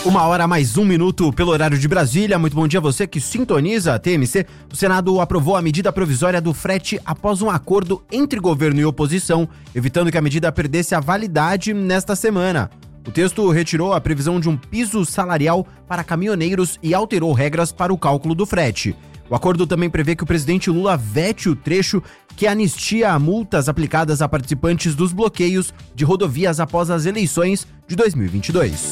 1h mais 1 minuto pelo horário de Brasília. Muito bom dia a você que sintoniza a TMC. O Senado aprovou a medida provisória do frete após um acordo entre governo e oposição, evitando que a medida perdesse a validade nesta semana. O texto retirou a previsão de um piso salarial para caminhoneiros e alterou regras para o cálculo do frete. O acordo também prevê que o presidente Lula vete o trecho que anistia multas aplicadas a participantes dos bloqueios de rodovias após as eleições de 2022.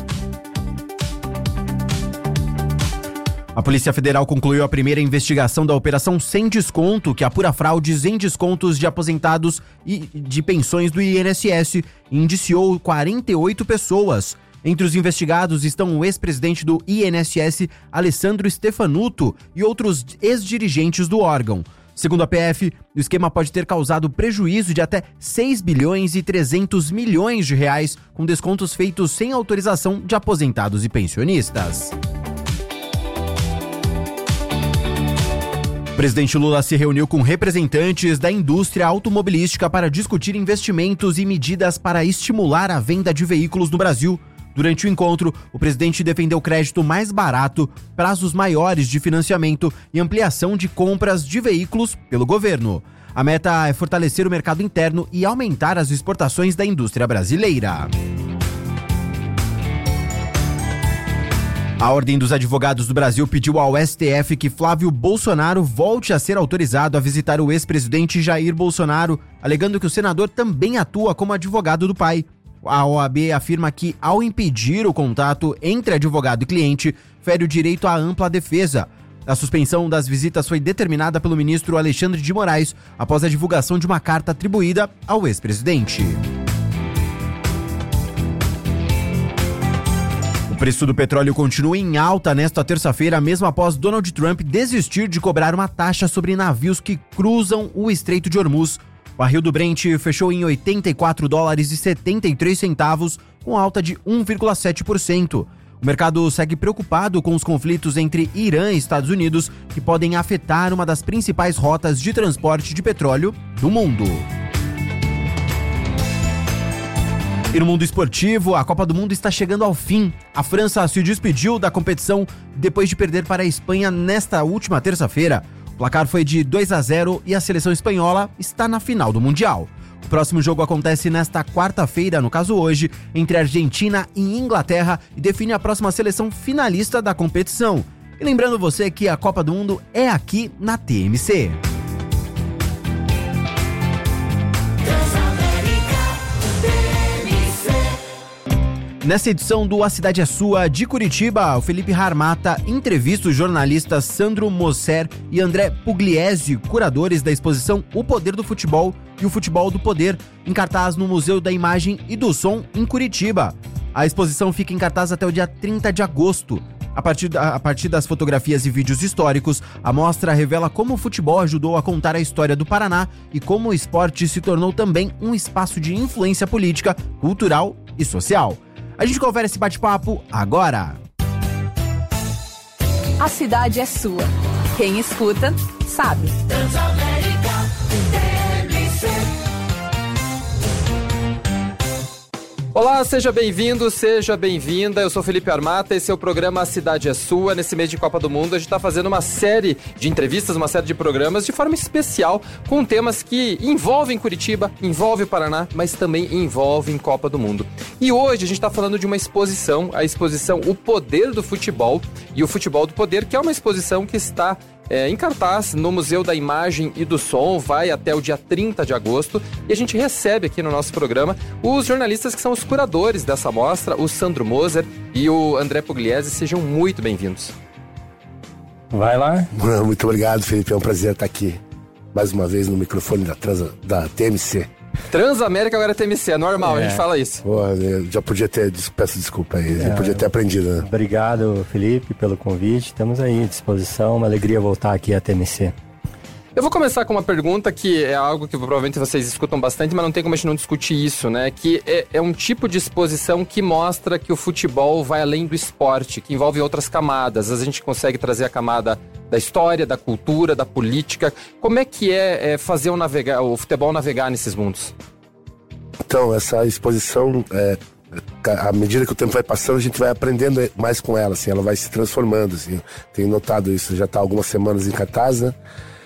A Polícia Federal concluiu a primeira investigação da Operação Sem Desconto, que apura fraudes em descontos de aposentados e de pensões do INSS, e indiciou 48 pessoas. Entre os investigados estão o ex-presidente do INSS, Alessandro Stefanuto, e outros ex-dirigentes do órgão. Segundo a PF, o esquema pode ter causado prejuízo de até 6 bilhões e 300 milhões de reais, com descontos feitos sem autorização de aposentados e pensionistas. O presidente Lula se reuniu com representantes da indústria automobilística para discutir investimentos e medidas para estimular a venda de veículos no Brasil. Durante o encontro, o presidente defendeu crédito mais barato, prazos maiores de financiamento e ampliação de compras de veículos pelo governo. A meta é fortalecer o mercado interno e aumentar as exportações da indústria brasileira. A Ordem dos Advogados do Brasil pediu ao STF que Flávio Bolsonaro volte a ser autorizado a visitar o ex-presidente Jair Bolsonaro, alegando que o senador também atua como advogado do pai. A OAB afirma que, ao impedir o contato entre advogado e cliente, fere o direito à ampla defesa. A suspensão das visitas foi determinada pelo ministro Alexandre de Moraes após a divulgação de uma carta atribuída ao ex-presidente. O preço do petróleo continua em alta nesta terça-feira, mesmo após Donald Trump desistir de cobrar uma taxa sobre navios que cruzam o Estreito de Hormuz. O barril do Brent fechou em $84,73, com alta de 1,7%. O mercado segue preocupado com os conflitos entre Irã e Estados Unidos, que podem afetar uma das principais rotas de transporte de petróleo do mundo. E no mundo esportivo, a Copa do Mundo está chegando ao fim. A França se despediu da competição depois de perder para a Espanha nesta última terça-feira. O placar foi de 2-0 e a seleção espanhola está na final do Mundial. O próximo jogo acontece nesta quarta-feira, no caso hoje, entre Argentina e Inglaterra, e define a próxima seleção finalista da competição. E lembrando você que a Copa do Mundo é aqui na TMC. Nessa edição do A Cidade é Sua, de Curitiba, o Felipe Harmata entrevista os jornalistas Sandro Mosser e André Pugliese, curadores da exposição O Poder do Futebol e o Futebol do Poder, em cartaz no Museu da Imagem e do Som, em Curitiba. A exposição fica em cartaz até o dia 30 de agosto. A partir das fotografias e vídeos históricos, a mostra revela como o futebol ajudou a contar a história do Paraná e como o esporte se tornou também um espaço de influência política, cultural e social. A gente confere esse bate-papo agora. A cidade é sua. Quem escuta, sabe. Olá, seja bem-vindo, seja bem-vinda. Eu sou Felipe Harmata, esse é o programa A Cidade é Sua. Nesse mês de Copa do Mundo, a gente está fazendo uma série de entrevistas, uma série de programas de forma especial, com temas que envolvem Curitiba, envolvem o Paraná, mas também envolvem Copa do Mundo. E hoje a gente está falando de uma exposição, a exposição O Poder do Futebol e o Futebol do Poder, que é uma exposição que está em cartaz no Museu da Imagem e do Som, vai até o dia 30 de agosto, e a gente recebe aqui no nosso programa os jornalistas que são os curadores dessa mostra, o Sandro Moser e o André Pugliese. Sejam muito bem-vindos. Vai lá. Muito obrigado, Felipe, é um prazer estar aqui mais uma vez no microfone da TMC. Transamérica agora é TMC, é normal, a gente fala isso. Pô, eu já podia ter, peço desculpa aí, já podia ter aprendido, né? Obrigado, Felipe, pelo convite, estamos aí à disposição, uma alegria voltar aqui à TMC. Eu vou começar com uma pergunta que é algo que provavelmente vocês escutam bastante, mas não tem como a gente não discutir isso, né? Que é um tipo de exposição que mostra que o futebol vai além do esporte, que envolve outras camadas. Às vezes a gente consegue trazer a camada da história, da cultura, da política. Como é que é fazer o futebol navegar nesses mundos? Então, essa exposição à medida que o tempo vai passando, a gente vai aprendendo mais com ela, assim, ela vai se transformando, assim. Tenho notado isso, já está algumas semanas em cartaz, né?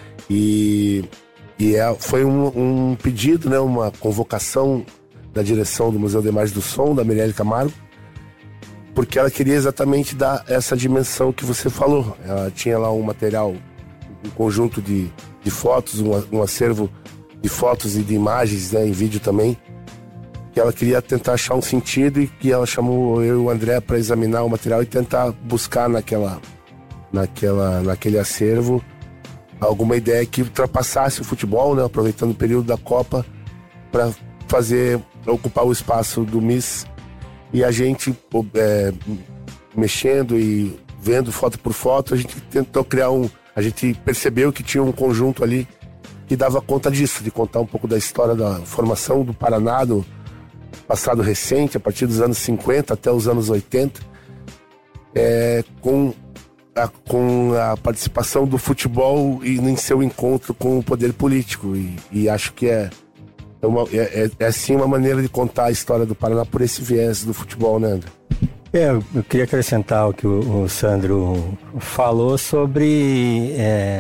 Foi um pedido, né? Uma convocação da direção do Museu de Imagem do Som, da Mirelle Camargo, porque ela queria exatamente dar essa dimensão que você falou. Ela tinha lá um material, um conjunto de fotos, um acervo de fotos e de imagens, né, em vídeo também, que ela queria tentar achar um sentido, e que ela chamou eu e o André para examinar o material e tentar buscar naquele acervo alguma ideia que ultrapassasse o futebol, né, aproveitando o período da Copa para ocupar o espaço do MIS. E a gente, mexendo e vendo foto por foto, a gente tentou criar a gente percebeu que tinha um conjunto ali que dava conta disso, de contar um pouco da história da formação do Paraná, do passado recente, a partir dos anos 50 até os anos 80, com a participação do futebol e em seu encontro com o poder político. E acho que é sim uma maneira de contar a história do Paraná por esse viés do futebol, né, André? Eu queria acrescentar o que o Sandro falou sobre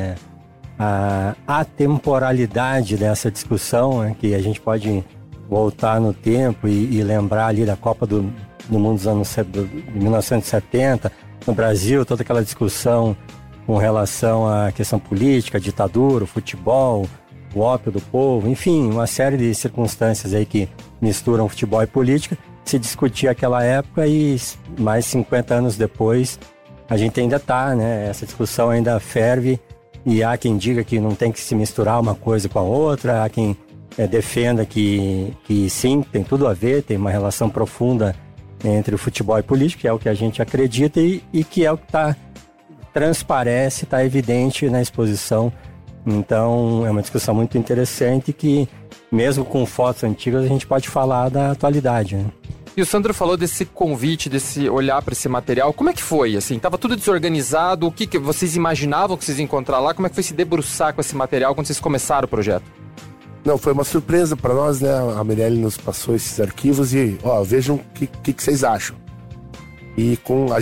a atemporalidade dessa discussão, né, que a gente pode voltar no tempo e lembrar ali da Copa do Mundo dos anos de 1970, no Brasil, toda aquela discussão com relação à questão política, a ditadura, o futebol, o ópio do povo, enfim, uma série de circunstâncias aí que misturam futebol e política. Se discutia aquela época e mais 50 anos depois a gente ainda está, né? Essa discussão ainda ferve e há quem diga que não tem que se misturar uma coisa com a outra, há quem defenda que sim, tem tudo a ver, tem uma relação profunda entre o futebol e política, que é o que a gente acredita e que é o que transparece, está evidente na exposição. Então é uma discussão muito interessante que, mesmo com fotos antigas, a gente pode falar da atualidade, né? E o Sandro falou desse convite, desse olhar para esse material. Como é que foi? Assim, tava tudo desorganizado? O que vocês imaginavam que vocês iam encontrar lá? Como é que foi se debruçar com esse material quando vocês começaram o projeto? Não, foi uma surpresa para nós, né? A Mirelle nos passou esses arquivos e, vejam o que vocês acham. E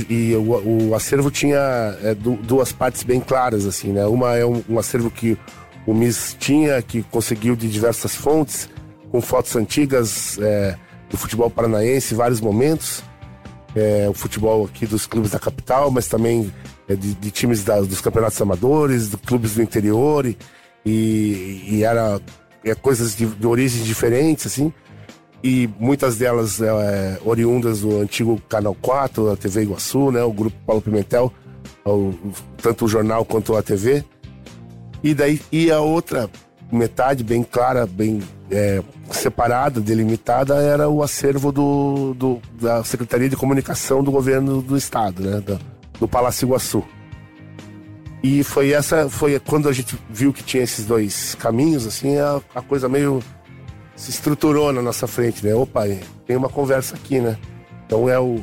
o acervo tinha duas partes bem claras, assim, né? Uma é um acervo que o MIS tinha, que conseguiu de diversas fontes, com fotos antigas do futebol paranaense, vários momentos. O futebol aqui dos clubes da capital, mas também de times dos campeonatos amadores, de clubes do interior, e era coisas de origens diferentes, assim, e muitas delas oriundas do antigo Canal 4, a TV Iguaçu, né, o Grupo Paulo Pimentel, tanto o jornal quanto a TV. E a outra metade, bem clara, bem separada, delimitada, era o acervo da Secretaria de Comunicação do Governo do Estado, né, do Palácio Iguaçu. E foi quando a gente viu que tinha esses dois caminhos, assim, a coisa meio se estruturou na nossa frente, né? Opa, tem uma conversa aqui, né? Então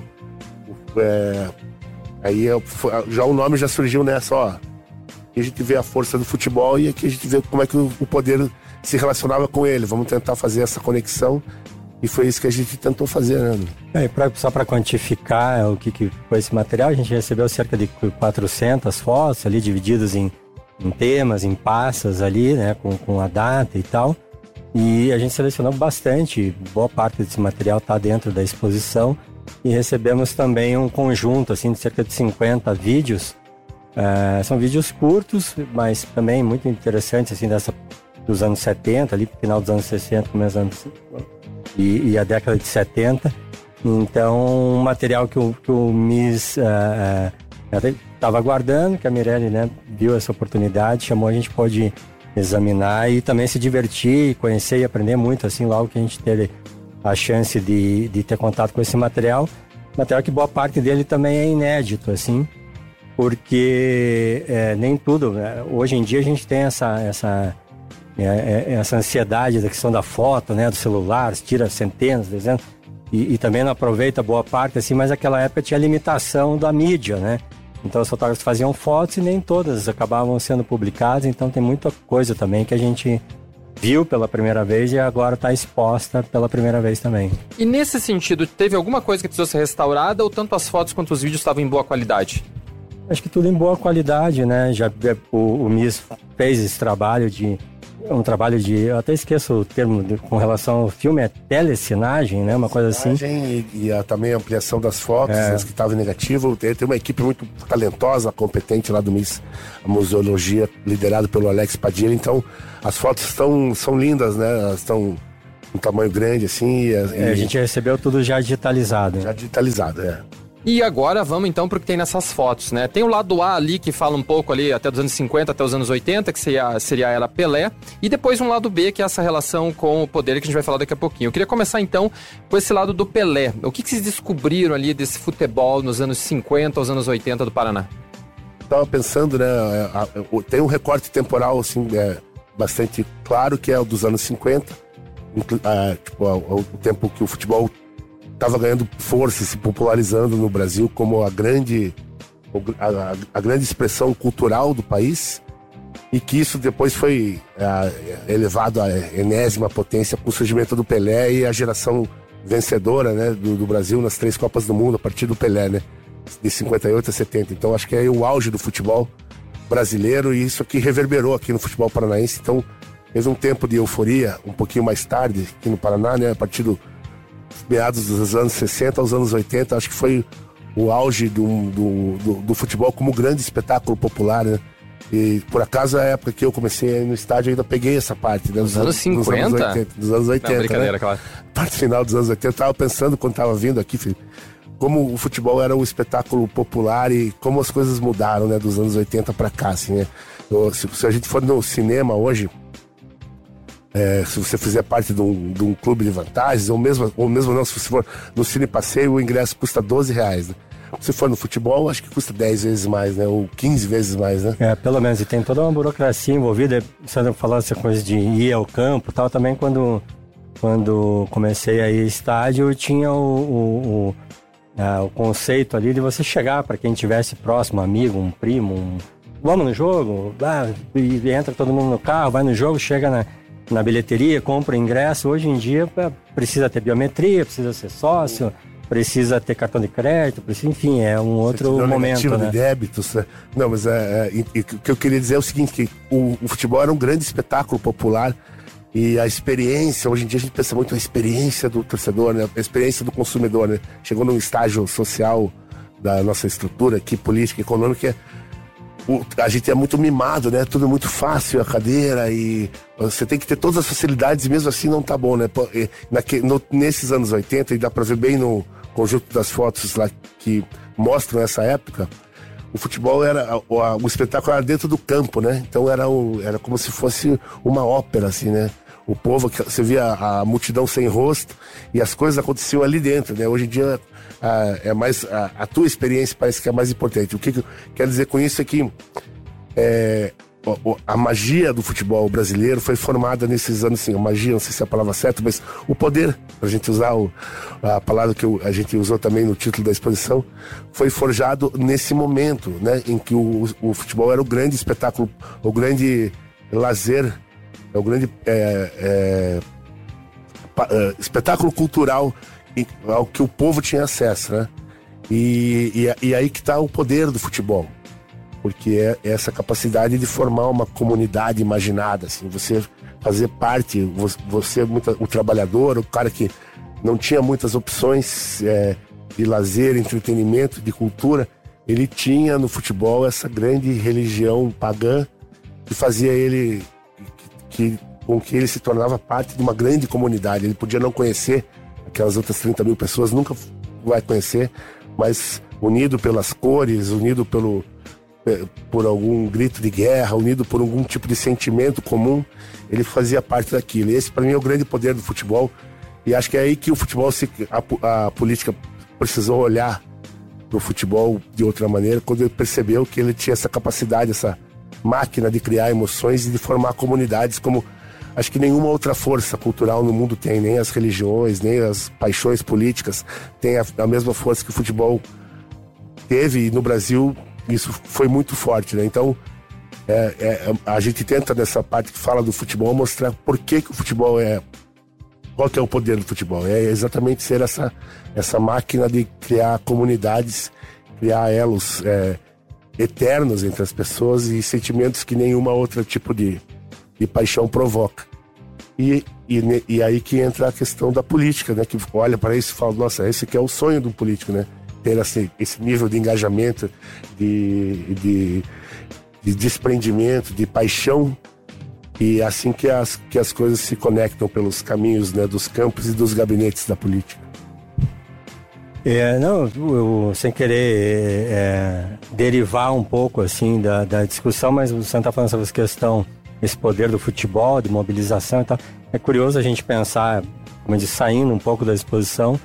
já o nome já surgiu nessa, Aqui a gente vê a força do futebol e aqui a gente vê como é que o poder se relacionava com ele. Vamos tentar fazer essa conexão. E foi isso que a gente tentou fazer, né? Só para quantificar o que foi esse material, a gente recebeu cerca de 400 fotos ali, divididas em temas, em pastas ali, né? Com a data e tal. E a gente selecionou bastante, boa parte desse material está dentro da exposição. E recebemos também um conjunto, assim, de cerca de 50 vídeos. São vídeos curtos, mas também muito interessantes, assim, dos anos 70, ali, final dos anos 60, começo dos anos... E a década de 70. Então, um material que o MIS estava aguardando, que a Mirelle, né, viu essa oportunidade, chamou, a gente pôde examinar e também se divertir, conhecer e aprender muito, assim, logo que a gente teve a chance de ter contato com esse material que boa parte dele também é inédito, assim, porque nem tudo, hoje em dia a gente tem essa ansiedade da questão da foto, né, do celular, tira centenas, dezenas, e também não aproveita boa parte, assim, mas naquela época tinha limitação da mídia, né? Então os fotógrafos faziam fotos e nem todas acabavam sendo publicadas, então tem muita coisa também que a gente viu pela primeira vez e agora está exposta pela primeira vez também. E nesse sentido, teve alguma coisa que precisou ser restaurada ou tanto as fotos quanto os vídeos estavam em boa qualidade? Acho que tudo em boa qualidade, né? O MIS fez esse trabalho eu até esqueço o termo com relação ao filme, é telecinagem, né? Uma coisa assim. E também a ampliação das fotos, as que estavam em negativo. Tem uma equipe muito talentosa, competente lá do MIS, a museologia, liderado pelo Alex Padilha. Então, as fotos são lindas, né? Elas estão um tamanho grande, assim. A gente recebeu tudo já digitalizado. Já digitalizado, E agora vamos então para o que tem nessas fotos, né? Tem o lado A ali que fala um pouco ali até dos anos 50 até os anos 80, que seria a era Pelé, e depois um lado B, que é essa relação com o poder que a gente vai falar daqui a pouquinho. Eu queria começar então com esse lado do Pelé. O que vocês descobriram ali desse futebol nos anos 50 aos anos 80 do Paraná? Estava pensando, né? Tem um recorte temporal assim, bastante claro, que é o dos anos 50, o tempo que o futebol estava ganhando força, se popularizando no Brasil como a grande expressão cultural do país, e que isso depois foi elevado à enésima potência com o surgimento do Pelé e a geração vencedora, né, do Brasil nas 3 Copas do Mundo a partir do Pelé, né, de 58 a 70. Então acho que é o auge do futebol brasileiro, e isso aqui reverberou aqui no futebol paranaense. Então teve um tempo de euforia um pouquinho mais tarde aqui no Paraná, né, a partir do meados dos anos 60 aos anos 80, acho que foi o auge do futebol como grande espetáculo popular, né? E por acaso, a época que eu comecei no estádio, eu ainda peguei essa parte, né? Dos anos 50? Dos anos 80, Não, brincadeira, né? claro. Parte final dos anos 80, eu tava pensando quando tava vindo aqui, filho, como o futebol era um espetáculo popular e como as coisas mudaram, né? Dos anos 80 pra cá, assim, né? Se a gente for no cinema hoje, se você fizer parte de um clube de vantagens, ou mesmo não, se você for no Cine Passeio, o ingresso custa R$12, né? Se for no futebol, acho que custa 10 vezes mais, né? Ou 15 vezes mais, né? Pelo menos, e tem toda uma burocracia envolvida. Você falou essa coisa de ir ao campo e tal, também quando comecei a ir ao estádio, tinha o conceito ali de você chegar para quem estivesse próximo, amigo, um primo, vamos no jogo, e entra todo mundo no carro, vai no jogo, chega na bilheteria, compra ingresso. Hoje em dia precisa ter biometria, precisa ser sócio, precisa ter cartão de crédito, enfim, é um outro momento, né? De débitos, né? Não, mas o que eu queria dizer é o seguinte, que o futebol era um grande espetáculo popular, e a experiência, hoje em dia a gente pensa muito na experiência do torcedor, né? A experiência do consumidor, né? Chegou num estágio social da nossa estrutura aqui, política, econômica, a gente é muito mimado, né? Tudo muito fácil, a cadeira, e você tem que ter todas as facilidades, e mesmo assim não tá bom, né? Nesses anos 80, e dá pra ver bem no conjunto das fotos lá que mostram essa época, o futebol o espetáculo era dentro do campo, né? Então era como se fosse uma ópera, assim, né? O povo, você via a multidão sem rosto, e as coisas aconteciam ali dentro, né? Hoje em dia é mais a tua experiência parece que é mais importante. O que eu quero dizer com isso é que a magia do futebol brasileiro foi formada nesses anos, assim, a magia, não sei se é a palavra certa, mas o poder, pra gente usar a palavra que a gente usou também no título da exposição, foi forjado nesse momento, né? Em que o futebol era o grande espetáculo, o grande lazer, o grande espetáculo cultural ao que o povo tinha acesso, né? E aí que está o poder do futebol, porque é essa capacidade de formar uma comunidade imaginada, assim, você fazer parte, você o trabalhador, o cara que não tinha muitas opções de lazer, entretenimento, de cultura, ele tinha no futebol essa grande religião pagã que fazia ele com que ele se tornava parte de uma grande comunidade. Ele podia não conhecer aquelas outras 30 mil pessoas, nunca vai conhecer, mas unido pelas cores, unido por algum grito de guerra, unido por algum tipo de sentimento comum, ele fazia parte daquilo. E esse, para mim, é o grande poder do futebol, e acho que é aí que o futebol, a política precisou olhar para o futebol de outra maneira, quando ele percebeu que ele tinha essa capacidade, essa máquina de criar emoções e de formar comunidades como acho que nenhuma outra força cultural no mundo tem, nem as religiões, nem as paixões políticas têm a mesma força que o futebol teve, e no Brasil isso foi muito forte, né? Então, a gente tenta nessa parte que fala do futebol mostrar por que o futebol qual que é o poder do futebol. É exatamente ser essa máquina de criar comunidades, criar elos eternos entre as pessoas e sentimentos que nenhuma outra tipo de paixão provoca. E aí que entra a questão da política, né? Que olha para isso e fala, nossa, esse aqui é o sonho do político, né? Ter esse nível de engajamento, de desprendimento, de paixão. E assim que as coisas se conectam pelos caminhos, né, dos campos e dos gabinetes da política. Eu sem querer derivar um pouco assim da discussão, mas o Sandro está falando sobre essa questão, esse poder do futebol, de mobilização e tal. É curioso a gente pensar, como eu disse, saindo um pouco da exposição,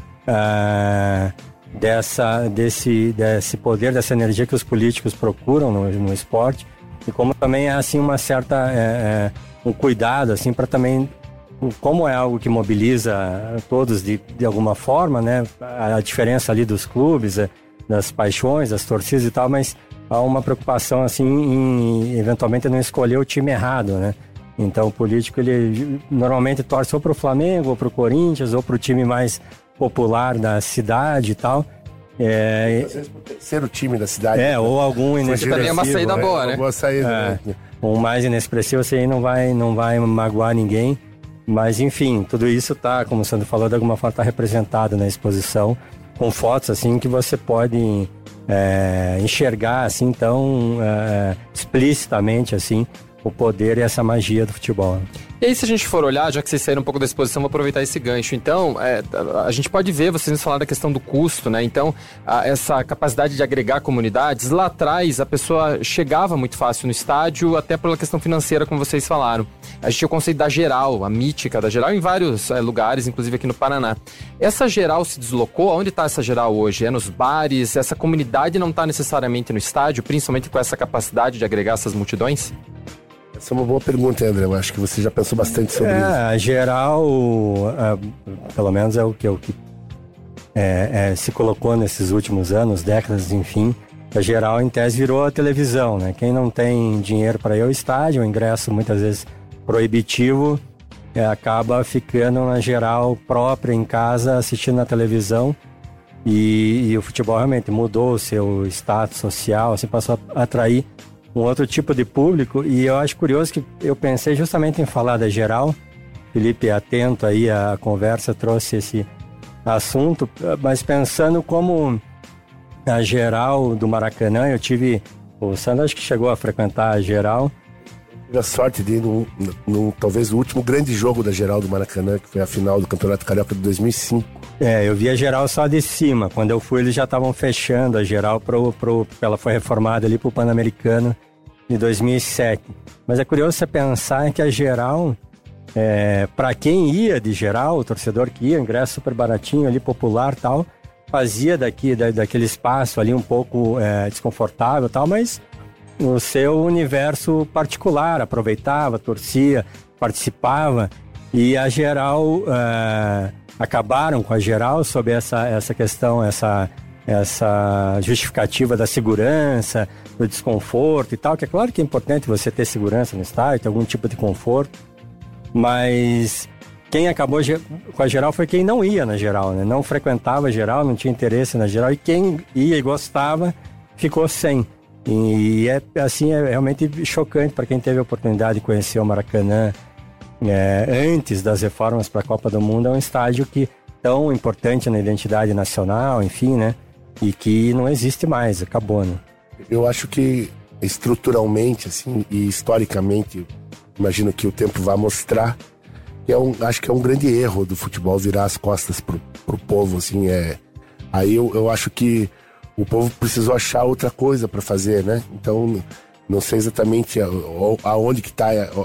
desse poder, dessa energia que os políticos procuram no esporte, e como também é assim uma certa um cuidado assim para também, como é algo que mobiliza todos de alguma forma, né, a diferença ali dos clubes, das paixões, das torcidas e tal, mas há uma preocupação assim em eventualmente não escolher o time errado, né? Então o político ele normalmente torce ou para o Flamengo ou para o Corinthians ou para o time mais popular da cidade e tal. Ser o time da cidade. Ou algum inexpressivo. Também é uma saída boa, né? Boa saída, né? Um mais inexpressivo, você aí não vai magoar ninguém. Mas, enfim, tudo isso tá, como o Sandro falou, de alguma forma tá representado na exposição, com fotos, assim, que você pode enxergar, assim, tão explicitamente, assim, o poder e essa magia do futebol. E aí, se a gente for olhar, já que vocês saíram um pouco da exposição, vou aproveitar esse gancho. Então, a gente pode ver, vocês nos falaram da questão do custo, né? Então, essa capacidade de agregar comunidades, lá atrás a pessoa chegava muito fácil no estádio, até pela questão financeira, como vocês falaram. A gente tinha o conceito da Geral, a mítica da Geral, em vários lugares, inclusive aqui no Paraná. Essa Geral se deslocou? Onde está essa Geral hoje? É nos bares? Essa comunidade não está necessariamente no estádio, principalmente com essa capacidade de agregar essas multidões? Essa é uma boa pergunta, André. Eu acho que você já pensou bastante sobre isso. A Geral, pelo menos é o que se colocou nesses últimos anos, décadas, enfim. A Geral, em tese, virou a televisão, né? Quem não tem dinheiro para ir ao estádio, o ingresso muitas vezes proibitivo, acaba ficando na Geral própria, em casa, assistindo na televisão. E o futebol realmente mudou o seu status social, assim, passou a atrair um outro tipo de público. E eu acho curioso que eu pensei justamente em falar da Geral. Felipe, atento aí à conversa, trouxe esse assunto, mas pensando como a Geral do Maracanã, o Sandro acho que chegou a frequentar a Geral. Tive a sorte de ir talvez o último grande jogo da Geral do Maracanã, que foi a final do Campeonato Carioca de 2005. Eu vi a Geral só de cima. Quando eu fui, eles já estavam fechando a Geral ela foi reformada ali pro Pan-Americano de 2007. Mas é curioso você pensar que a Geral, para quem ia de Geral, o torcedor que ia, ingresso super baratinho ali, popular e tal, fazia daquele espaço ali um pouco desconfortável e tal, mas o seu universo particular, aproveitava, torcia, participava. E a Geral, acabaram com a Geral sob essa questão, essa justificativa da segurança, do desconforto e tal, que é claro que é importante você ter segurança no estádio, ter algum tipo de conforto, mas quem acabou com a Geral foi quem não ia na Geral, né? Não frequentava a Geral, não tinha interesse na Geral, e quem ia e gostava ficou sem. E é realmente chocante para quem teve a oportunidade de conhecer o Maracanã antes das reformas para a Copa do Mundo. É um estádio que tão importante na identidade nacional, enfim, né? E que não existe mais, acabou, né? Eu acho que estruturalmente, assim, e historicamente, imagino que o tempo vai mostrar, acho que é um grande erro do futebol virar as costas pro povo, assim, Aí eu acho que o povo precisou achar outra coisa para fazer, né? Então, não sei exatamente aonde que tá,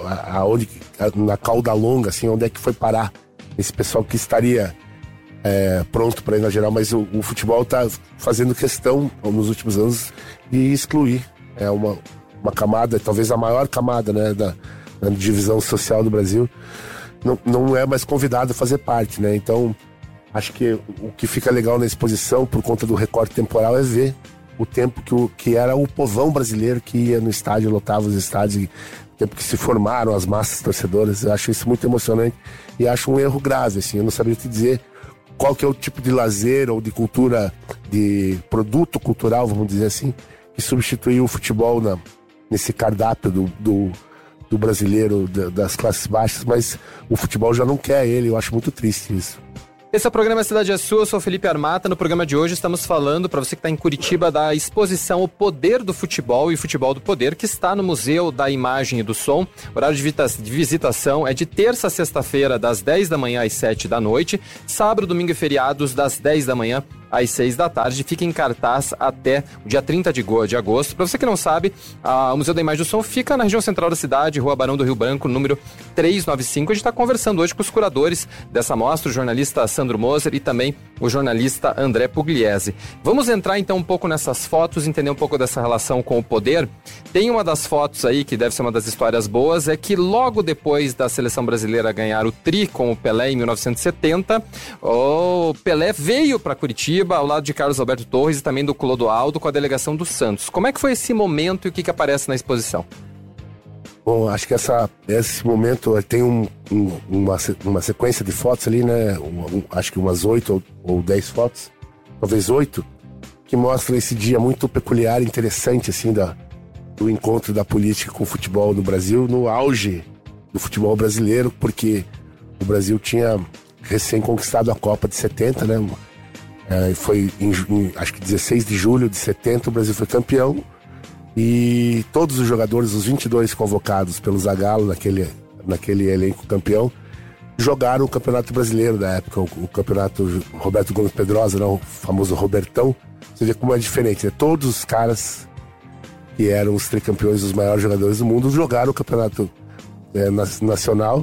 na cauda longa, assim, onde é que foi parar esse pessoal que estaria pronto para ir na Geral, mas o futebol tá fazendo questão, nos últimos anos, de excluir. É uma camada, talvez a maior camada, né, da divisão social do Brasil, não é mais convidado a fazer parte, né? Então, acho que o que fica legal na exposição, por conta do recorte temporal, é ver o tempo que era o povão brasileiro que ia no estádio, lotava os estádios, o tempo que se formaram as massas torcedoras. Eu acho isso muito emocionante e acho um erro grave, assim. Eu não sabia te dizer qual que é o tipo de lazer ou de cultura, de produto cultural, vamos dizer assim, que substituiu o futebol nesse cardápio do brasileiro, das classes baixas, mas o futebol já não quer ele. Eu acho muito triste isso. Esse é o programa Cidade é Sua, eu sou o Felipe Armata. No programa de hoje estamos falando, para você que está em Curitiba, da exposição O Poder do Futebol e Futebol do Poder, que está no Museu da Imagem e do Som. O horário de visitação é de terça a sexta-feira, das 10 da manhã às 7 da noite, sábado, domingo e feriados, das 10 da manhã às 6 da tarde. Fica em cartaz até o dia 30 de agosto. Para você que não sabe, o Museu da Imagem e do Som fica na região central da cidade, Rua Barão do Rio Branco, número 395. A gente está conversando hoje com os curadores dessa mostra, o jornalista Sandro Moser e também o jornalista André Pugliese. Vamos entrar então um pouco nessas fotos, entender um pouco dessa relação com o poder. Tem uma das fotos aí, que deve ser uma das histórias boas, é que logo depois da seleção brasileira ganhar o tri com o Pelé em 1970, o Pelé veio para Curitiba, ao lado de Carlos Alberto Torres e também do Clodoaldo, com a delegação do Santos. Como é que foi esse momento e o que aparece na exposição? Bom, acho que esse momento tem uma sequência de fotos ali, né? Acho que umas 8 ou 10 fotos, talvez 8, que mostram esse dia muito peculiar e interessante, assim, do encontro da política com o futebol no Brasil, no auge do futebol brasileiro, porque o Brasil tinha recém conquistado a Copa de 70, né? Foi acho que 16 de julho de 70 o Brasil foi campeão e todos os jogadores, os 22 convocados pelo Zagallo naquele elenco campeão, jogaram o Campeonato Brasileiro da época, o Campeonato Roberto Gomes Pedrosa, não, o famoso Robertão. Você vê como é diferente, né? Todos os caras que eram os tricampeões, os maiores jogadores do mundo, jogaram o Campeonato Nacional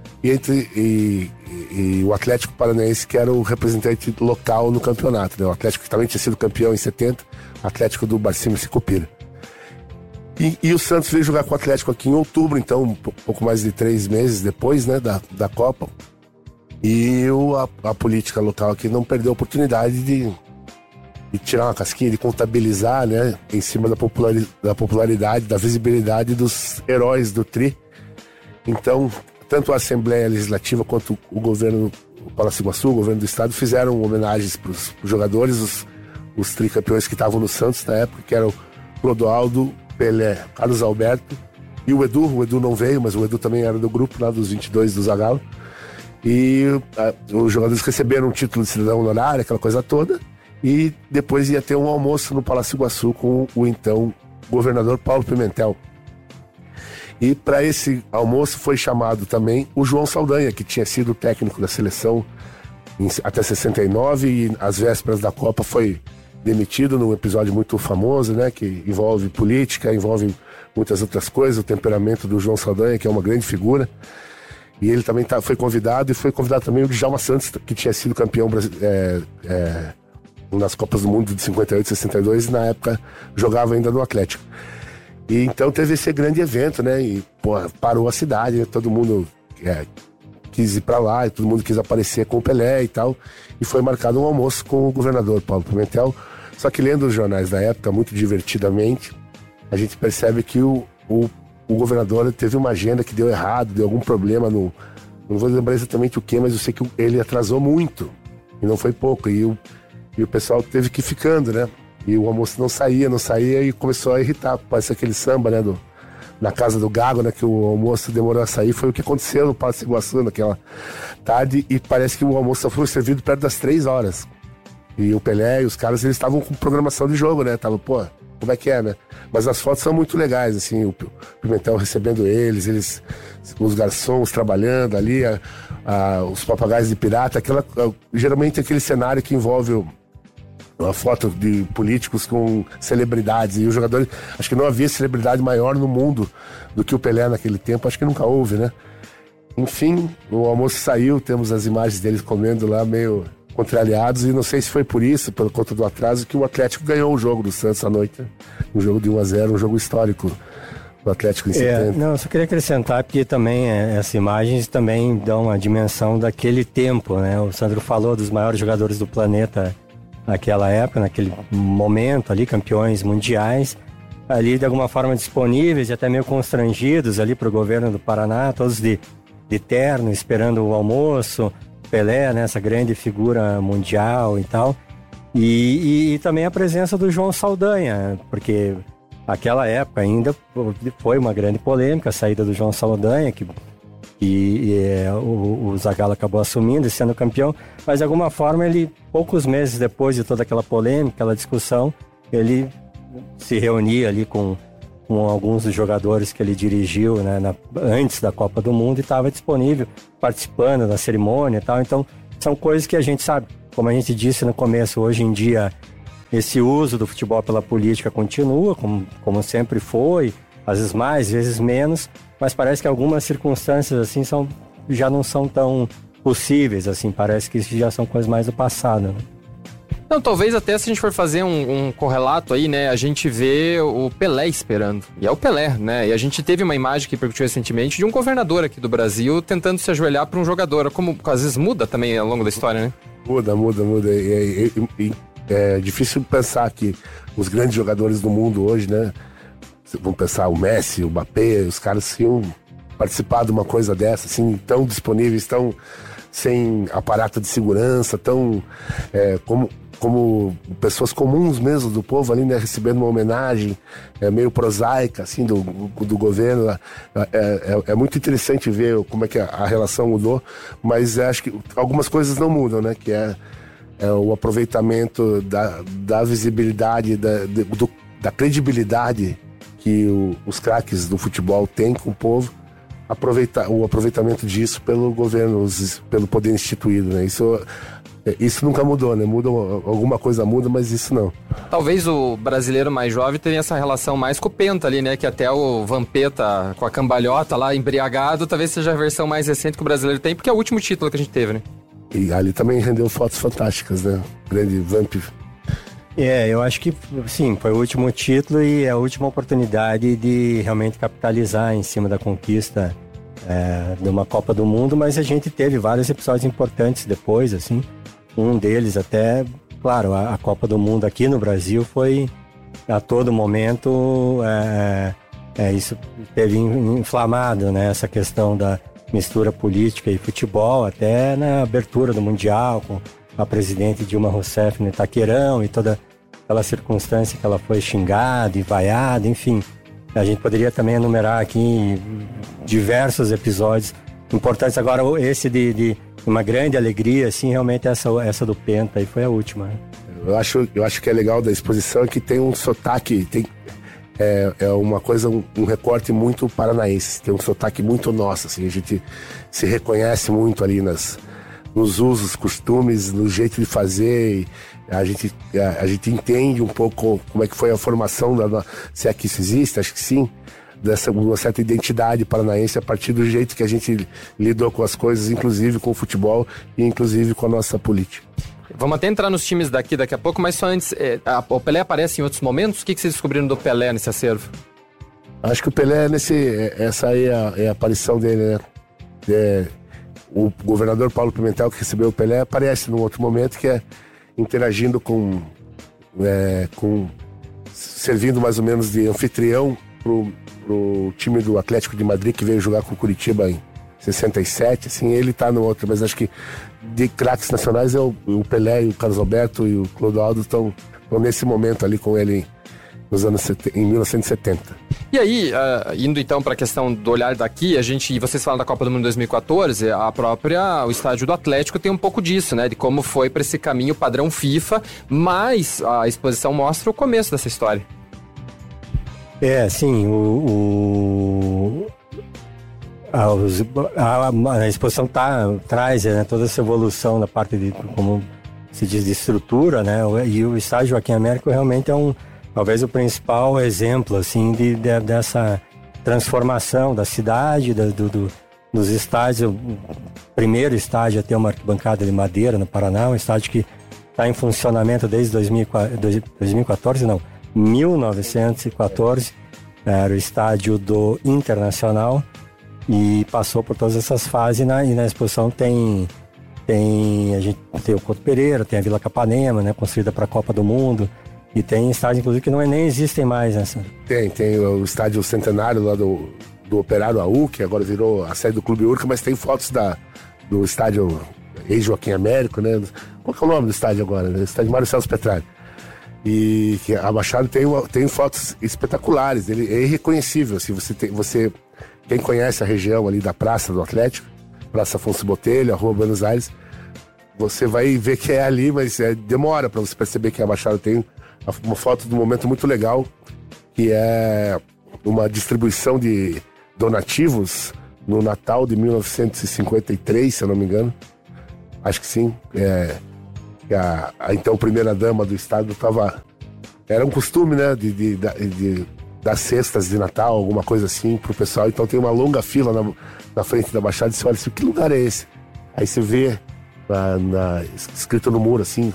e o Atlético Paranaense, que era o representante local no campeonato, né? O Atlético que também tinha sido campeão em 70, Atlético do Barcimo Sicupira. E o Santos veio jogar com o Atlético aqui em outubro, então um pouco mais de 3 meses depois, né, da Copa. E a política local aqui não perdeu a oportunidade de tirar uma casquinha, de contabilizar, né, em cima da popularidade, da visibilidade dos heróis do Tri. Então, tanto a Assembleia Legislativa quanto o governo, o Palácio Iguaçu, o governo do estado, fizeram homenagens para os jogadores, os tricampeões que estavam no Santos na época, que eram Clodoaldo, Pelé, Carlos Alberto e o Edu. O Edu não veio, mas o Edu também era do grupo lá dos 22 do Zagallo. E os jogadores receberam um título de cidadão honorário, aquela coisa toda, e depois ia ter um almoço no Palácio Iguaçu com o então governador Paulo Pimentel. E para esse almoço foi chamado também o João Saldanha, que tinha sido técnico da seleção até 69 e às vésperas da Copa foi demitido num episódio muito famoso, né, que envolve política, envolve muitas outras coisas, o temperamento do João Saldanha, que é uma grande figura. E ele também foi convidado, e foi convidado também o Djalma Santos, que tinha sido campeão nas Copas do Mundo de 58 e 62, e na época jogava ainda no Atlético. E então teve esse grande evento, né? E parou a cidade, né? Todo mundo quis ir pra lá, e todo mundo quis aparecer com o Pelé e tal. E foi marcado um almoço com o governador Paulo Pimentel. Só que lendo os jornais da época, muito divertidamente, a gente percebe que o governador teve uma agenda que deu errado, deu algum problema no... Não vou lembrar exatamente o que, mas eu sei que ele atrasou muito. E não foi pouco. E o pessoal teve que ir ficando, né? E o almoço não saía e começou a irritar. Parece aquele samba, né, na Casa do Gago, né, que o almoço demorou a sair. Foi o que aconteceu no Palácio Iguaçu naquela tarde, e parece que o almoço só foi servido perto das 3 horas. E o Pelé e os caras, eles estavam com programação de jogo, né? Tava, como é que é, né? Mas as fotos são muito legais, assim, o Pimentel recebendo eles, os garçons trabalhando ali, os papagaios de pirata, geralmente aquele cenário que envolve uma foto de políticos com celebridades, e os jogadores, acho que não havia celebridade maior no mundo do que o Pelé naquele tempo, acho que nunca houve, né? Enfim, o almoço saiu, temos as imagens deles comendo lá meio contrariados, e não sei se foi por isso, pelo conta do atraso, que o Atlético ganhou o jogo do Santos à noite, né? Um jogo de 1-0, um jogo histórico do Atlético em 70. Não, eu só queria acrescentar, porque também essas imagens também dão uma dimensão daquele tempo, né? O Sandro falou dos maiores jogadores do planeta naquela época, naquele momento ali, campeões mundiais, ali de alguma forma disponíveis e até meio constrangidos ali para o governo do Paraná, todos de terno, esperando o almoço, Pelé, né, essa grande figura mundial e tal, e também a presença do João Saldanha, porque naquela época ainda foi uma grande polêmica a saída do João Saldanha, que o Zagallo acabou assumindo e sendo campeão, mas de alguma forma ele, poucos meses depois de toda aquela polêmica, aquela discussão, ele se reunia ali com alguns dos jogadores que ele dirigiu, né, antes da Copa do Mundo, e estava disponível, participando da cerimônia e tal. Então, são coisas que a gente sabe, como a gente disse no começo, hoje em dia esse uso do futebol pela política continua, como sempre foi, às vezes mais, às vezes menos, mas parece que algumas circunstâncias assim já não são tão possíveis, assim, parece que isso já são coisas mais do passado, né? Não, talvez até se a gente for fazer um correlato aí, né, a gente vê o Pelé esperando, e é o Pelé, né, e a gente teve uma imagem que repercutiu recentemente de um governador aqui do Brasil tentando se ajoelhar para um jogador, como às vezes muda também ao longo da história, né? Muda. É difícil pensar que os grandes jogadores do mundo hoje, né, vamos pensar o Messi, o Mbappé, os caras iam participar de uma coisa dessa, assim, tão disponíveis, tão sem aparato de segurança, tão como pessoas comuns mesmo do povo ali, né, recebendo uma homenagem meio prosaica, assim, do governo. É muito interessante ver como é que a relação mudou, mas acho que algumas coisas não mudam, né, que é o aproveitamento da visibilidade, da credibilidade que os craques do futebol têm com o povo, o aproveitamento disso pelo governo, pelo poder instituído, né? Isso nunca mudou, né? Alguma coisa muda, mas isso não. Talvez o brasileiro mais jovem tenha essa relação mais com o Penta ali, né? Que até o Vampeta com a cambalhota lá, embriagado, talvez seja a versão mais recente que o brasileiro tem, porque é o último título que a gente teve, né? E ali também rendeu fotos fantásticas, né? Grande Vamp. Eu acho que, sim, foi o último título e a última oportunidade de realmente capitalizar em cima da conquista de uma Copa do Mundo, mas a gente teve vários episódios importantes depois, assim. Um deles até, claro, a Copa do Mundo aqui no Brasil foi, a todo momento, isso teve inflamado, né? Essa questão da mistura política e futebol, até na abertura do Mundial, com a presidente Dilma Rousseff no Itaquerão e toda aquela circunstância que ela foi xingada e vaiada, enfim. A gente poderia também enumerar aqui diversos episódios importantes. Agora, esse de uma grande alegria, assim, realmente essa do Penta aí foi a última. Eu acho que é legal da exposição é que tem um sotaque, é uma coisa, um recorte muito paranaense, tem um sotaque muito nosso, assim, a gente se reconhece muito ali nos usos, costumes, no jeito de fazer. A gente entende um pouco como é que foi a formação se é que isso existe, acho que sim, uma certa identidade paranaense a partir do jeito que a gente lidou com as coisas, inclusive com o futebol e inclusive com a nossa política. Vamos até entrar nos times daqui a pouco, mas só antes, o Pelé aparece em outros momentos? O que vocês descobriram do Pelé nesse acervo? Acho que o Pelé, essa aí é a aparição dele, né? O governador Paulo Pimentel, que recebeu o Pelé, aparece num outro momento, que é interagindo servindo mais ou menos de anfitrião pro time do Atlético de Madrid, que veio jogar com o Curitiba em 67, assim, ele tá no outro, mas acho que de craques nacionais o Pelé e o Carlos Alberto e o Clodoaldo estão nesse momento ali com ele em 1970. E aí, indo então para a questão do olhar daqui, vocês falam da Copa do Mundo 2014, o estádio do Atlético tem um pouco disso, né? De como foi para esse caminho padrão FIFA, mas a exposição mostra o começo dessa história. Sim, a exposição traz, né, toda essa evolução da parte de, como se diz, de estrutura, né? E o estádio Joaquim Américo realmente é talvez o principal exemplo, assim, dessa transformação da cidade, dos estádios. O primeiro estádio a ter uma arquibancada de madeira no Paraná, um estádio que está em funcionamento desde 1914, era o estádio do Internacional, e passou por todas essas fases, e na exposição tem a gente tem o Couto Pereira, tem a Vila Capanema, né, construída para a Copa do Mundo, e tem estádios, inclusive, que nem existem mais, né? Tem o estádio Centenário lá do Operário AU, que agora virou a sede do Clube Urca, mas tem fotos do estádio ex-Joaquim Américo, né? Qual que é o nome do estádio agora? O estádio Mário Celso Petralha. E que a Baixada tem fotos espetaculares, ele é irreconhecível. Assim, quem conhece a região ali da Praça do Atlético, Praça Afonso Botelho, a Rua Buenos Aires, você vai ver que é ali, mas demora para você perceber que a Baixada tem uma foto de um momento muito legal, que é uma distribuição de donativos no Natal de 1953, se eu não me engano. Acho que sim. A então primeira-dama do estado estava... Era um costume, né, de das cestas de Natal, alguma coisa assim, pro pessoal. Então tem uma longa fila na frente da Baixada e você olha assim, que lugar é esse? Aí você vê escrito no muro, assim,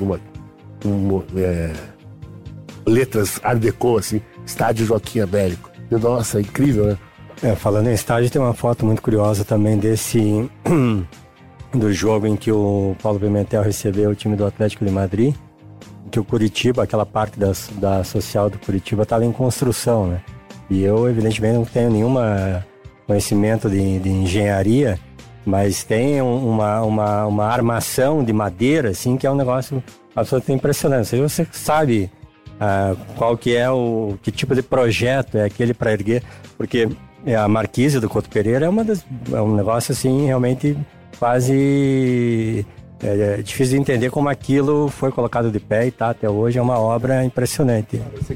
letras Art Deco, assim, Estádio Joaquim Américo. Nossa, é incrível, né? Falando em estádio, tem uma foto muito curiosa também do jogo em que o Paulo Pimentel recebeu o time do Atlético de Madrid, que o Curitiba, aquela parte da social do Curitiba estava em construção, né? E eu, evidentemente, não tenho nenhum conhecimento de engenharia, mas tem uma armação de madeira, assim, que é um negócio absolutamente impressionante. Se você sabe qual que é que tipo de projeto é aquele para erguer, porque a marquise do Couto Pereira é um negócio, assim, realmente quase... É difícil de entender como aquilo foi colocado de pé e tá até hoje, é uma obra impressionante.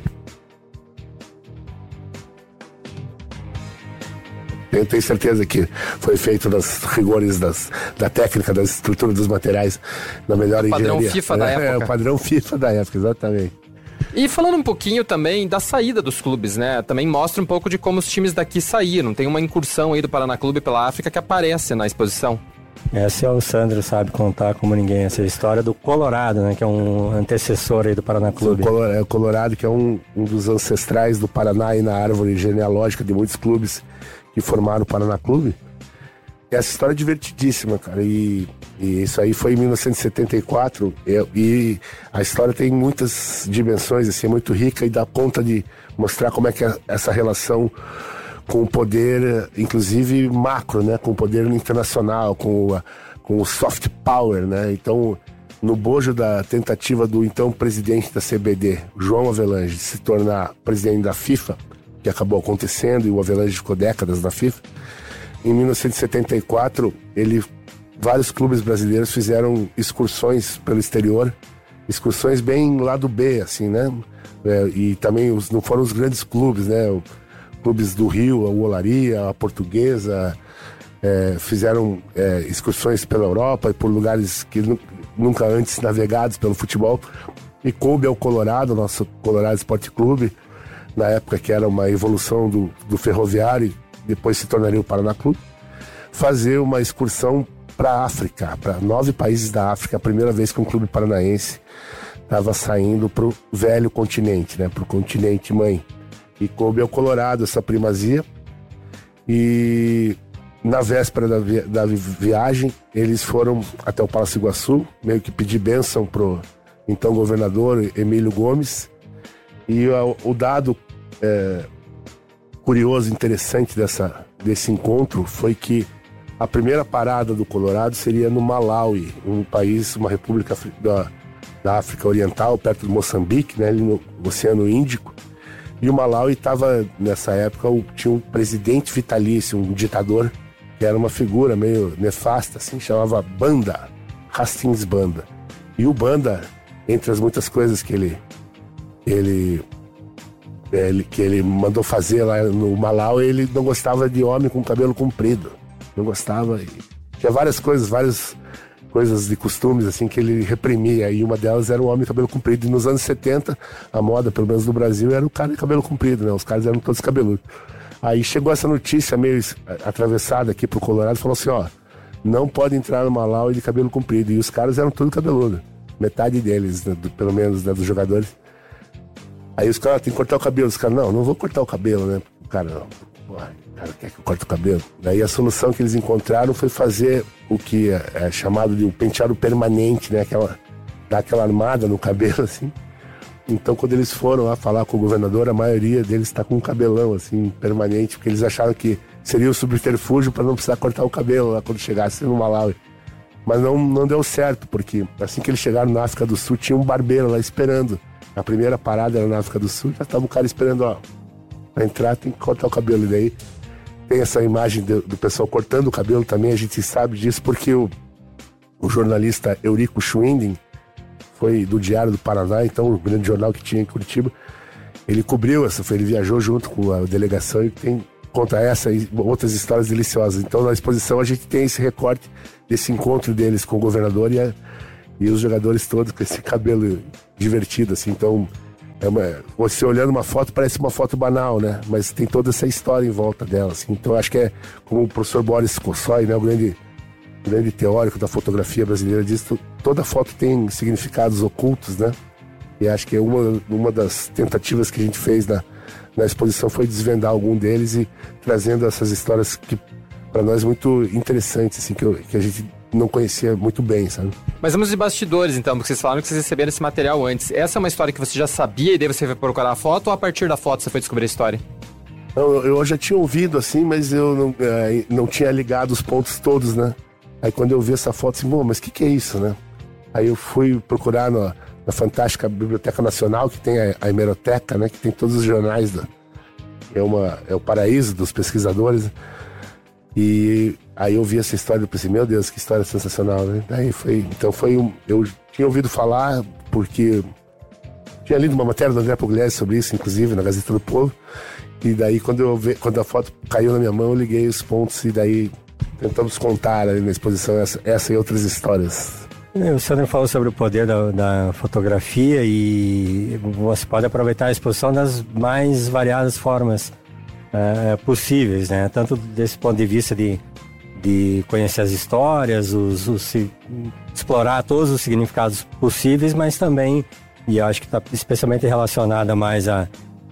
Eu tenho certeza que foi feito nos rigores da técnica, da estrutura dos materiais, da melhor engenharia. O padrão FIFA da época. O padrão FIFA da época, exatamente. E falando um pouquinho também da saída dos clubes, né? Também mostra um pouco de como os times daqui saíram. Tem uma incursão aí do Paraná Clube pela África que aparece na exposição. Essa o Sandro sabe contar como ninguém, essa história do Colorado, né, que é um antecessor aí do Paraná Clube. O Colorado, que é um dos ancestrais do Paraná e na árvore genealógica de muitos clubes que formaram o Paraná Clube. Essa história é divertidíssima, cara, e isso aí foi em 1974, e a história tem muitas dimensões, assim, é muito rica e dá conta de mostrar como é que é essa relação com o poder, inclusive macro, né? Com o poder internacional, com o soft power, né? Então, no bojo da tentativa do então presidente da CBD, João Avelange, de se tornar presidente da FIFA, que acabou acontecendo, e o Avelange ficou décadas na FIFA, em 1974, vários clubes brasileiros fizeram excursões pelo exterior, excursões bem lado B, assim, né? E também não foram os grandes clubes, né? Clubes do Rio, a Olaria, a Portuguesa, fizeram excursões pela Europa e por lugares que nunca antes navegados pelo futebol. E coube ao Colorado, nosso Colorado Esporte Clube, na época que era uma evolução do Ferroviário, depois se tornaria o Paraná Clube, fazer uma excursão para a África, para 9 países da África, a primeira vez que um clube paranaense estava saindo para o velho continente, né, para o continente mãe. E coube ao Colorado essa primazia. E na véspera da viagem, eles foram até o Palácio Iguaçu, meio que pedir bênção pro então governador Emílio Gomes. E o dado curioso, interessante desse encontro foi que a primeira parada do Colorado seria no Malawi, um país, uma república da África Oriental, perto de Moçambique, né, ali no Oceano Índico. E o Malawi estava, nessa época, tinha um presidente vitalício, um ditador, que era uma figura meio nefasta, assim, chamava Banda, Hastings Banda. E o Banda, entre as muitas coisas que ele mandou fazer lá no Malawi, ele não gostava de homem com cabelo comprido. Não gostava. Tinha várias coisas de costumes, assim, que ele reprimia, e uma delas era o homem de cabelo comprido. E nos anos 70, a moda, pelo menos no Brasil, era o cara de cabelo comprido, né? Os caras eram todos cabeludos. Aí chegou essa notícia meio atravessada aqui pro Colorado, falou assim, ó, não pode entrar no Malawi de cabelo comprido. E os caras eram todos cabeludos. Metade deles, né, pelo menos, né, dos jogadores. Aí os caras, tem que cortar o cabelo. Os caras, não vou cortar o cabelo, né? O cara, Pô, cara, quer que eu corte o cabelo? Daí a solução que eles encontraram foi fazer o que é chamado de um penteado permanente, né? Dar aquela armada no cabelo, assim. Então, quando eles foram lá falar com o governador, a maioria deles está com um cabelão, assim, permanente, porque eles acharam que seria o subterfúgio para não precisar cortar o cabelo lá quando chegasse no Malawi. Mas não deu certo, porque assim que eles chegaram na África do Sul, tinha um barbeiro lá esperando. A primeira parada era na África do Sul, já estava o cara esperando, ó, pra entrar tem que cortar o cabelo. E daí tem essa imagem do pessoal cortando o cabelo também, a gente sabe disso, porque o jornalista Eurico Schwinding, foi do Diário do Paraná, então o grande jornal que tinha em Curitiba, ele cobriu ele viajou junto com a delegação e conta essa e outras histórias deliciosas. Então na exposição a gente tem esse recorte desse encontro deles com o governador e os jogadores todos com esse cabelo divertido, assim. Então você olhando uma foto parece uma foto banal, né? Mas tem toda essa história em volta dela, assim. Então acho que é como o professor Boris Kosoy, né, o grande teórico da fotografia brasileira, diz que toda foto tem significados ocultos, né? E acho que uma das tentativas que a gente fez na exposição foi desvendar algum deles e trazendo essas histórias que para nós muito interessantes, assim, que a gente não conhecia muito bem, sabe? Mas vamos de bastidores, então, porque vocês falaram que vocês receberam esse material antes. Essa é uma história que você já sabia e daí você foi procurar a foto, ou a partir da foto você foi descobrir a história? Não, eu já tinha ouvido, assim, mas eu não tinha ligado os pontos todos, né? Aí quando eu vi essa foto, assim, mas o que é isso, né? Aí eu fui procurar na fantástica Biblioteca Nacional, que tem a hemeroteca, né? Que tem todos os jornais, é o paraíso dos pesquisadores. E aí eu vi essa história e pensei, meu Deus, que história sensacional, né? Eu tinha ouvido falar, porque tinha lido uma matéria do André Pugliese sobre isso, inclusive, na Gazeta do Povo. E daí quando a foto caiu na minha mão, eu liguei os pontos e daí tentamos contar ali na exposição essa e outras histórias. O Sandro falou sobre o poder da fotografia e você pode aproveitar a exposição das mais variadas formas possíveis, né? Tanto desse ponto de vista de conhecer as histórias, explorar todos os significados possíveis, mas também, e eu acho que está especialmente relacionada mais à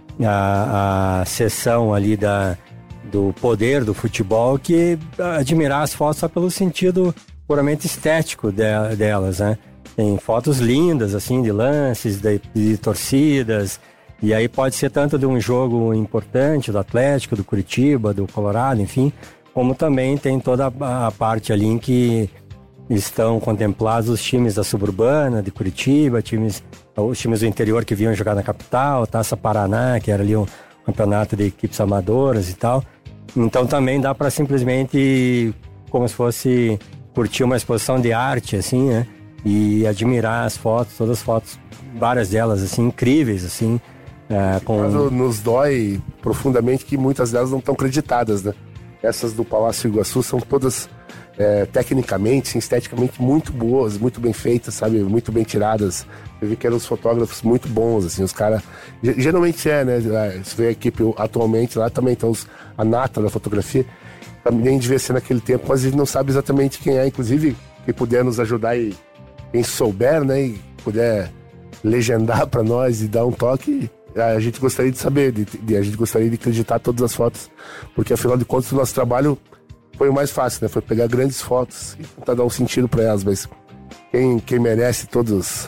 seção ali do poder do futebol, que admirar as fotos só pelo sentido puramente estético delas, né? Tem fotos lindas, assim, de lances, de torcidas, e aí pode ser tanto de um jogo importante, do Atlético, do Curitiba, do Colorado, enfim, como também tem toda a parte ali em que estão contemplados os times da Suburbana, de Curitiba, os times do interior que vinham jogar na capital, Taça Paraná, que era ali um campeonato de equipes amadoras e tal. Então também dá para simplesmente, como se fosse curtir uma exposição de arte, assim, né? E admirar as fotos, todas as fotos, várias delas, assim, incríveis, assim. Nos dói profundamente que muitas delas não estão creditadas, né? Essas do Palácio Iguaçu são todas tecnicamente, esteticamente muito boas, muito bem feitas, sabe? Muito bem tiradas. Eu vi que eram os fotógrafos muito bons, assim, os caras... Geralmente né? Você vê a equipe atualmente lá também, então a nata da fotografia também devia ser naquele tempo, mas a gente não sabe exatamente quem é, inclusive, quem puder nos ajudar e quem souber, né? E puder legendar para nós e dar um toque, a gente gostaria de saber, a gente gostaria de acreditar todas as fotos, porque afinal de contas o nosso trabalho foi o mais fácil, né? Foi pegar grandes fotos e tentar dar um sentido para elas, mas quem merece todos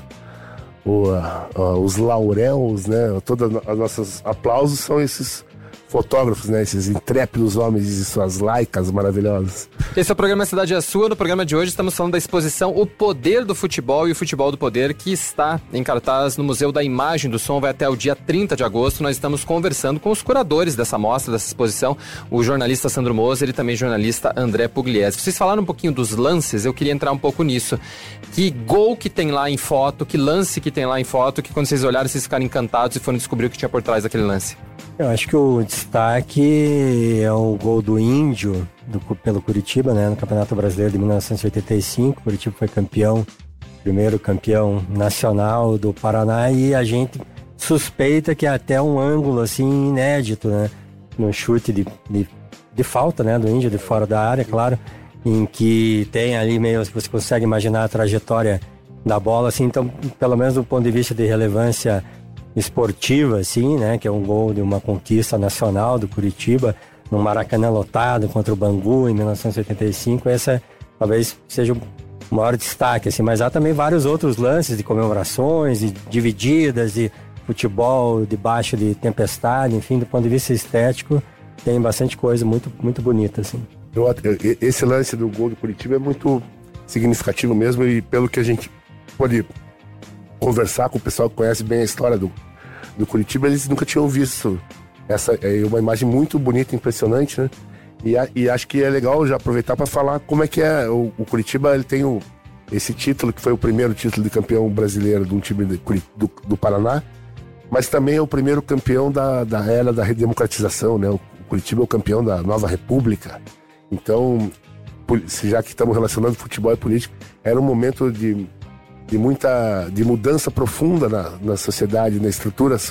os lauréus, né? Todos os nossos aplausos são esses fotógrafos, né? Esses intrépidos homens e suas laicas maravilhosas. Esse é o programa Cidade é Sua. No programa de hoje estamos falando da exposição O Poder do Futebol e o Futebol do Poder, que está em cartaz no Museu da Imagem do Som, vai até o dia 30 de agosto. Nós estamos conversando com os curadores dessa mostra, dessa exposição, o jornalista Sandro Moser e também o jornalista André Pugliese. Vocês falaram um pouquinho dos lances, eu queria entrar um pouco nisso. Que gol que tem lá em foto, que lance que tem lá em foto, que quando vocês olharam, vocês ficaram encantados e foram descobrir o que tinha por trás daquele lance? Eu acho que o destaque é o gol do Índio pelo Curitiba, né, no Campeonato Brasileiro de 1985. O Curitiba foi primeiro campeão nacional do Paraná, e a gente suspeita que é até um ângulo assim inédito, né, no chute de falta, né, do Índio de fora da área, claro, em que tem ali meio, você consegue imaginar a trajetória da bola, assim. Então, pelo menos do ponto de vista de relevância esportiva, assim, né, que é um gol de uma conquista nacional do Curitiba, no Maracanã lotado contra o Bangu em 1985. Essa talvez seja o maior destaque, assim, mas há também vários outros lances de comemorações, de divididas, de futebol debaixo de tempestade, enfim, do ponto de vista estético, tem bastante coisa muito, muito bonita, assim. Esse lance do gol do Curitiba é muito significativo mesmo, e pelo que a gente pode conversar com o pessoal que conhece bem a história do Curitiba, eles nunca tinham visto essa, uma imagem muito bonita, impressionante, né? E acho que é legal já aproveitar para falar como é que é o Curitiba. Ele tem esse título, que foi o primeiro título de campeão brasileiro de um time do Paraná, mas também é o primeiro campeão da era da redemocratização, né? O Curitiba é o campeão da nova república. Então, já que estamos relacionando futebol e política, era um momento de mudança profunda na sociedade, na estrutura